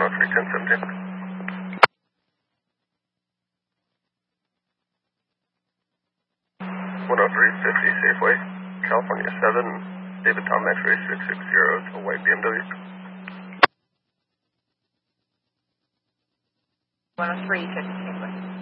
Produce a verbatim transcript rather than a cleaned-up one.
oh three, ten seventeen. one oh three, fifty Safeway, California seven, David Tom X-ray six six zero to white B M W. one oh three, fifty Safeway.